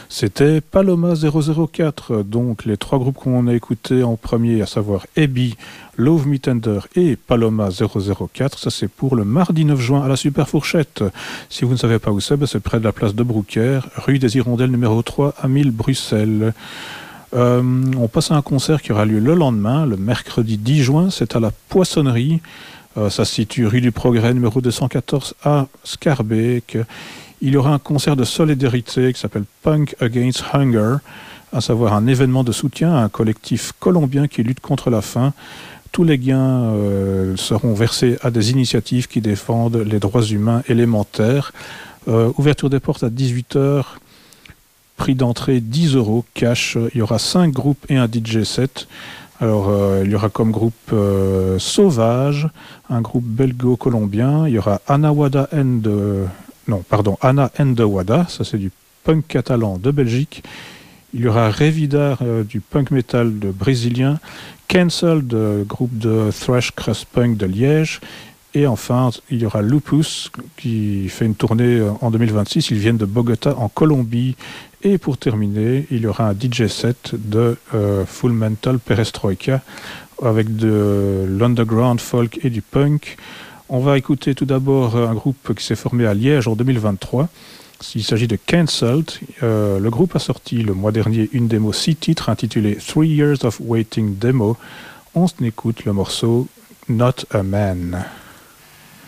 C'était Paloma 004, donc les trois groupes qu'on a écoutés en premier, à savoir Abby, Love Me Tender et Paloma 004. Ça, c'est pour le mardi 9 juin à la Super Fourchette. Si vous ne savez pas où c'est près de la place de Brouckère, rue des Hirondelles numéro 3 à 1000 Bruxelles. On passe à un concert qui aura lieu le lendemain, le mercredi 10 juin. C'est à la Poissonnerie. Ça se situe rue du Progrès numéro 214 à Scarbeck. Il y aura un concert de solidarité qui s'appelle Punk Against Hunger, à savoir un événement de soutien à un collectif colombien qui lutte contre la faim. Tous les gains seront versés à des initiatives qui défendent les droits humains élémentaires. Ouverture des portes à 18h, prix d'entrée 10 €, cash. Il y aura 5 groupes et un DJ set. Alors, il y aura comme groupe Sauvage, un groupe belgo-colombien. Il y aura Anna and the Wada, ça c'est du punk catalan de Belgique. Il y aura Revidar du punk metal de brésilien, Cancelled, groupe de thrash crust punk de Liège. Et enfin, il y aura Lupus qui fait une tournée en 2026. Ils viennent de Bogota en Colombie. Et pour terminer, il y aura un DJ set de Full Metal Perestroika avec de l'underground folk et du punk. On va écouter tout d'abord un groupe qui s'est formé à Liège en 2023. Il s'agit de Cancelled. Le groupe a sorti le mois dernier une démo 6 titres intitulée 3 Years of Waiting Demo. On s'écoute le morceau Not a Man.